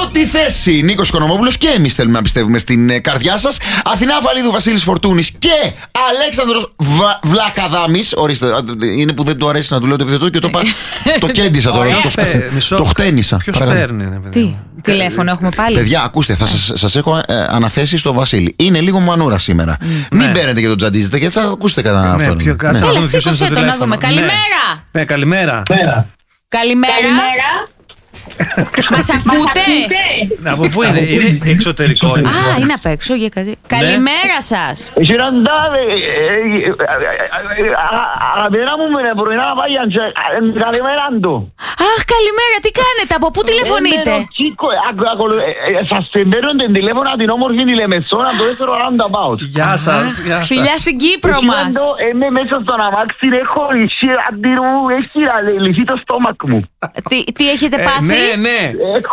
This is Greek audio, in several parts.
Πρώτη θέση Νίκος Οικονομόπουλος, και εμείς θέλουμε να πιστεύουμε στην καρδιά σας. Αθηνά Βαλίδου, Βασίλης Φορτούνης και Αλέξανδρος Βλαχαδάμης. Ορίστε, είναι που δεν του αρέσει να του λέω το επιθετό και το κέντησα τώρα. Το χτένισα. Ποιος παίρνει, Τι, τηλέφωνο έχουμε πάλι? Παιδιά, ακούστε, θα σας έχω αναθέσει στο Βασίλη. Είναι λίγο μανούρα σήμερα. Μην παίρνετε και τον τζαντίζετε, γιατί θα ακούσετε κατά αυτό. Έλα, σήκωσέ το να δούμε. Καλημέρα. Ναι, καλημέρα. Καλημέρα. Μας ακούτε? Από πού είναι, είναι εξωτερικό? Α, είναι απ' έξω για κάτι. Καλημέρα σας. Αγαπητά μου με πρωινά πάγια, καλημέρα του. Αχ, καλημέρα, τι κάνετε, από πού τηλεφωνείτε? Σας στεντερούν την τηλέφωνα την όμορφη τη Λεμεσόνα, το δεύτερο roundabout. Γεια σας. Φιλιά στην Κύπρο μας. Είμαι μέσα στον αμάξι, έχω λυθεί το στόμακ μου. Τι έχετε πάθει? Ναι.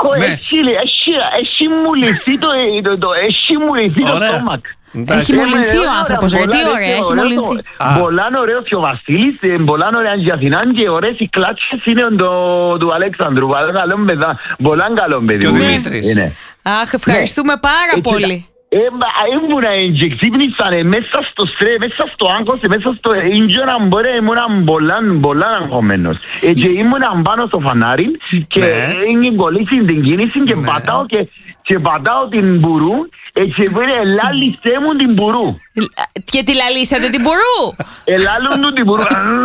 Έχει μου λυθεί το στόμακ. Έχει μολυνθεί ο άνθρωπος, τι ωραία, έχει μολυνθεί. Πολλά ωραίο και ο Βασίλης, πολλά ωραία και η Αθηνά και ωραίες οι κλάτσες είναι του Αλέξανδρου. Πολλά καλό παιδί. Και ο Δημήτρης. Αχ, ευχαριστούμε πάρα πολύ. Ήμουνα και ξύπνησαν μέσα στο στρες, μέσα στο άγκος, μέσα στο ίντζονα μπορεί, ήμουνα πολλά αγχωμένος. Και ήμουνα πάνω στο φανάρι και έγινε κολλήσει την κίνηση και πατάω την μπουρού και πήρε λάλησέ μου την μπουρού. Και τη λαλήσατε την μπουρού? Ελάλουν του την μπουρού.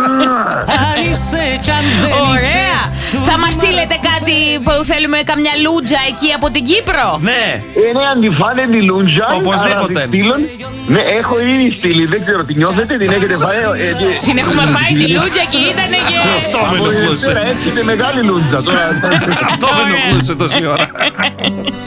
Ωραία. Θα μας στείλετε κάτι που θέλουμε, καμιά λούτζα εκεί από την Κύπρο? Ναι. Είναι αντιφάνε τη λούτζα. Οπωσδήποτε. Ναι, έχω ήδη στείλει, δεν ξέρω, την νιώθετε, την έχετε φάει? Την έχουμε φάει τη λούτζα και ήτανε και... Αυτό με ενοχλούσε. Έχετε μεγάλη λούτζα τώρα. Αυτό με ενοχλούσε τόση ώρα.